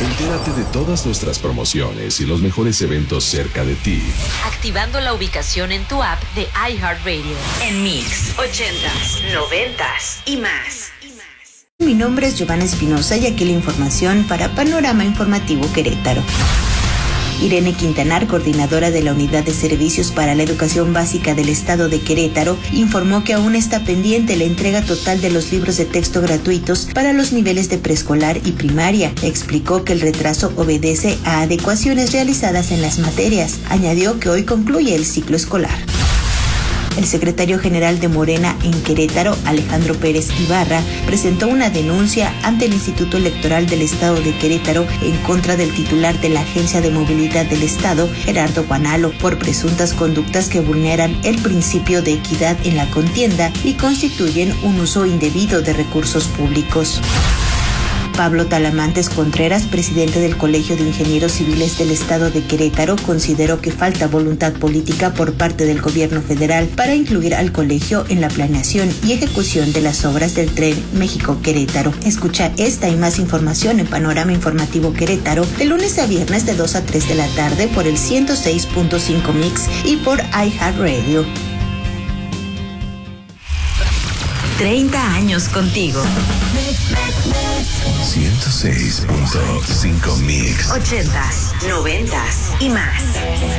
Entérate de todas nuestras promociones y los mejores eventos cerca de ti, activando la ubicación en tu app de iHeartRadio. En Mix, 80s, 90s y más. Mi nombre es Giovanna Espinosa y aquí la información para Panorama Informativo Querétaro. Irene Quintanar, coordinadora de la Unidad de Servicios para la Educación Básica del Estado de Querétaro, informó que aún está pendiente la entrega total de los libros de texto gratuitos para los niveles de preescolar y primaria. Explicó que el retraso obedece a adecuaciones realizadas en las materias. Añadió que hoy concluye el ciclo escolar. El secretario general de Morena en Querétaro, Alejandro Pérez Ibarra, presentó una denuncia ante el Instituto Electoral del Estado de Querétaro en contra del titular de la Agencia de Movilidad del Estado, Gerardo Guanalo, por presuntas conductas que vulneran el principio de equidad en la contienda y constituyen un uso indebido de recursos públicos. Pablo Talamantes Contreras, presidente del Colegio de Ingenieros Civiles del Estado de Querétaro, consideró que falta voluntad política por parte del gobierno federal para incluir al colegio en la planeación y ejecución de las obras del Tren México-Querétaro. Escucha esta y más información en Panorama Informativo Querétaro de lunes a viernes de 2 a 3 de la tarde por el 106.5 Mix y por iHeartRadio. 30 años contigo. 106.5 Mix. 80s, 90s y más.